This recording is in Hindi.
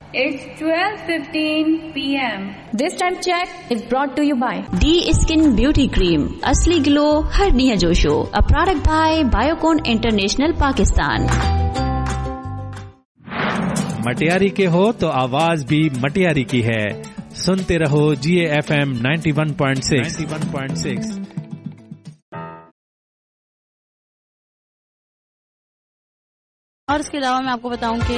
It's 12:15 p.m. This time check is brought to you by D Skin Beauty Cream. असली ग्लो हर निया जोशो. A product by Biocon International Pakistan. Matiari के हो तो आवाज भी मटियारी की है. सुनते रहो GAFM 91.6. और इसके अलावा मैं आपको बताऊं कि